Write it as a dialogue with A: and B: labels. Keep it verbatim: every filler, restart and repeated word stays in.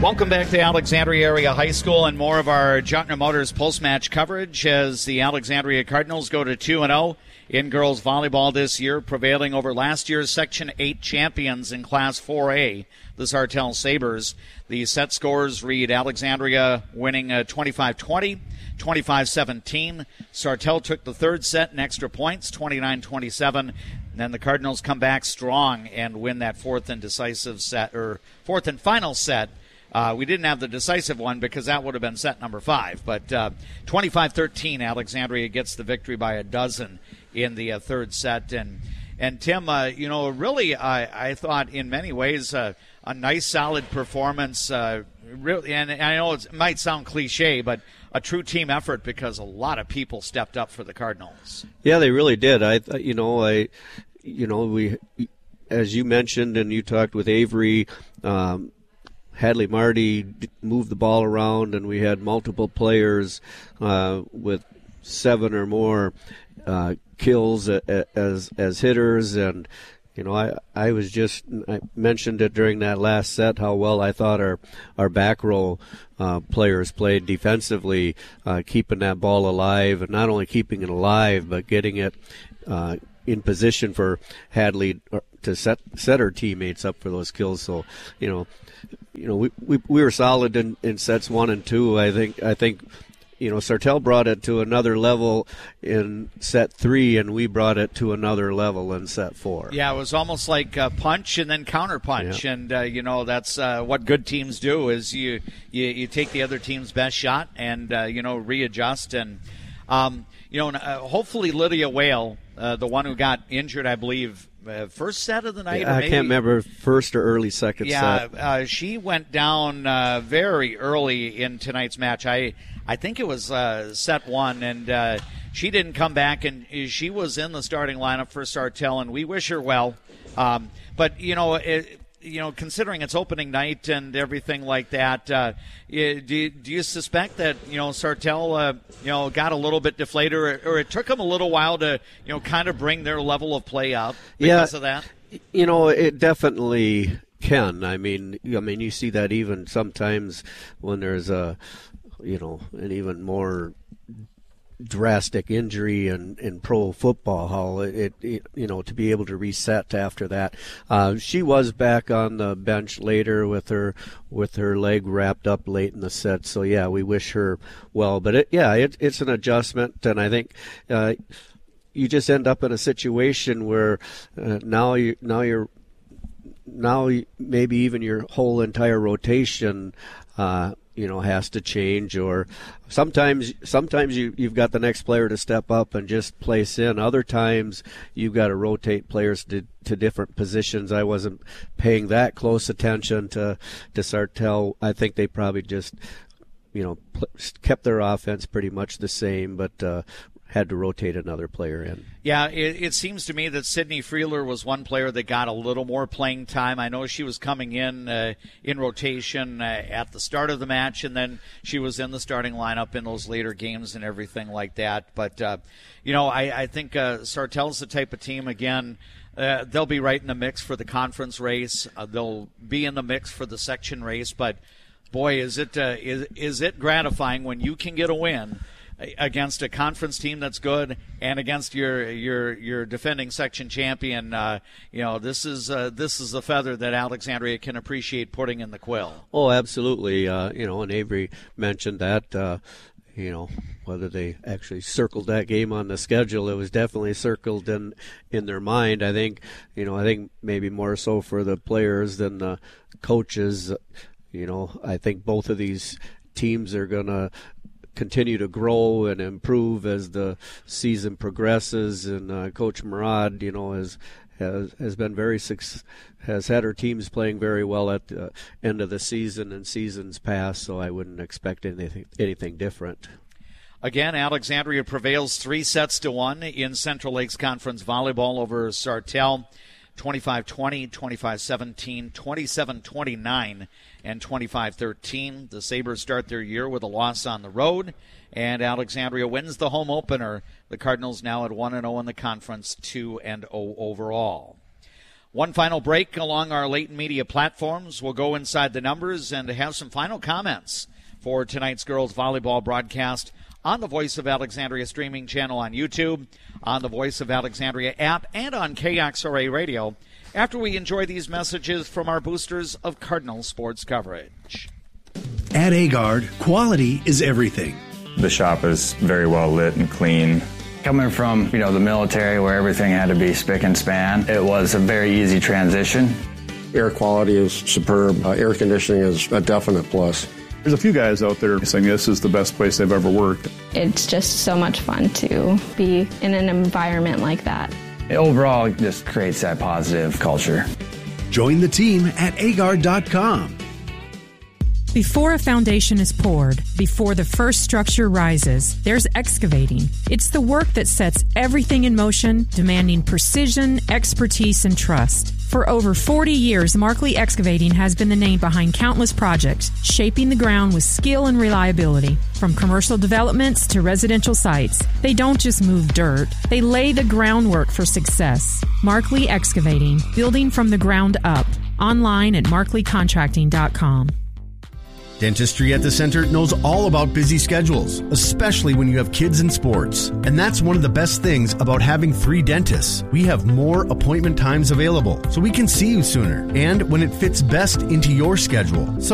A: Welcome back to Alexandria Area High School and more of our Jontner Motors post-match coverage as the Alexandria Cardinals go to two and oh in girls volleyball this year, prevailing over last year's Section eight champions in Class four A, the Sartell Sabres. The set scores read Alexandria winning uh, twenty-five twenty, twenty-five seventeen. Sartell took the third set in extra points, twenty-nine twenty-seven. Then the Cardinals come back strong and win that fourth and decisive set, or fourth and final set. Uh, we didn't have the decisive one because that would have been set number five. But uh, twenty-five thirteen, Alexandria gets the victory by a dozen in the uh, third set. And, and Tim, uh, you know, really, I, I thought in many ways uh, a nice, solid performance. Uh, really, and I know it might sound cliche, but a true team effort because a lot of people stepped up for the Cardinals. Yeah, they really did. I, you know, I, you know, we, as you mentioned, and you talked with Avery. Um, Hadley Marty moved the ball around, and we had multiple players uh, with seven or more uh, kills as as hitters. And you know, I I was just I mentioned it during that last set how well I thought our our back row uh, players played defensively, uh, keeping that ball alive, and not only keeping it alive but getting it uh, in position for Hadley to set set her teammates up for those kills. So you know. You know, we, we we were solid in, in sets one and two. I think I think, you know, Sartell brought it to another level in set three, and we brought it to another level in set four. Yeah, it was almost like a punch and then counter punch, yeah. and uh, you know that's uh, what good teams do is you you, you take the other team's best shot and uh, you know readjust and um, you know uh, hopefully Lydia Whale, uh, the one who got injured, I believe. Uh, first set of the night?
B: Yeah,
A: or
B: I
A: maybe,
B: can't remember first or early second
A: yeah,
B: set.
A: Yeah, uh, she went down uh, very early in tonight's match. I I think it was uh, set one, and uh, she didn't come back, and she was in the starting lineup for Sartell, and we wish her well. Um, but, you know, it, you know, considering it's opening night and everything like that, uh, do, do you suspect that, you know, Sartell, uh, you know, got a little bit deflated or, or it took them a little while to, you know, kind of bring their level of play up because
B: yeah,
A: of that?
B: You know, it definitely can. I mean, I mean, you see that even sometimes when there's a, you know, an even more drastic injury in, in pro football, how it, it, you know, to be able to reset after that. Uh, she was back on the bench later with her with her leg wrapped up late in the set. So yeah, we wish her well. But it, yeah, it, it's an adjustment, and I think uh, you just end up in a situation where uh, now you now you're now maybe even your whole entire rotation. Uh, you know, has to change, or sometimes sometimes you, you've got the next player to step up and just place in. Other times you've got to rotate players to, to different positions. I wasn't paying that close attention to, to Sartell. I think they probably just, you know, kept their offense pretty much the same, but uh, had to rotate another player in.
A: Yeah, it, it seems to me that Sydney Freeler was one player that got a little more playing time. I know she was coming in uh, in rotation uh, at the start of the match, and then she was in the starting lineup in those later games and everything like that. But, uh, you know, I, I think uh, Sartell's the type of team, again, uh, they'll be right in the mix for the conference race. Uh, they'll be in the mix for the section race. But, boy, is it uh, is, is it gratifying when you can get a win against a conference team that's good and against your your your defending section champion. Uh, you know, this is uh, this is the feather that Alexandria can appreciate putting in the quill.
B: Oh, absolutely. Uh, you know, and Avery mentioned that. Uh, you know, whether they actually circled that game on the schedule, it was definitely circled in in their mind. I think, you know, I think maybe more so for the players than the coaches. You know, I think both of these teams are going to continue to grow and improve as the season progresses, and uh, Coach Murad, you know, has has has been very has had her teams playing very well at the end of the season and seasons past. So I wouldn't expect anything anything different.
A: Again, Alexandria prevails three sets to one in Central Lakes Conference volleyball over Sartell. twenty-five twenty, twenty-five seventeen, twenty-seven twenty-nine, and twenty-five thirteen. The Sabres start their year with a loss on the road, and Alexandria wins the home opener. The Cardinals now at one and oh in the conference, two and oh overall. One final break along our Leighton Media platforms. We'll go inside the numbers and have some final comments for tonight's girls volleyball broadcast on the Voice of Alexandria streaming channel on YouTube, on the Voice of Alexandria app, and on K X R A Radio after we enjoy these messages from our boosters of Cardinal sports coverage.
C: At Agard, quality is everything.
D: The shop is very well lit and clean.
E: Coming from, you know, the military where everything had to be spick and span, it was a very easy transition.
F: Air quality is superb. Uh, air conditioning is a definite plus.
G: There's a few guys out there saying this is the best place they've ever worked.
H: It's just so much fun to be in an environment like that.
E: Overall, it just creates that positive culture.
C: Join the team at agard dot com.
I: Before a foundation is poured, before the first structure rises, there's excavating. It's the work that sets everything in motion, demanding precision, expertise, and trust. For over forty years, Markley Excavating has been the name behind countless projects, shaping the ground with skill and reliability. From commercial developments to residential sites, they don't just move dirt, they lay the groundwork for success. Markley Excavating, building from the ground up. Online at markley contracting dot com.
J: Dentistry at the Center knows all about busy schedules, especially when you have kids in sports. And that's one of the best things about having three dentists. We have more appointment times available, so we can see you sooner and when it fits best into your schedule. So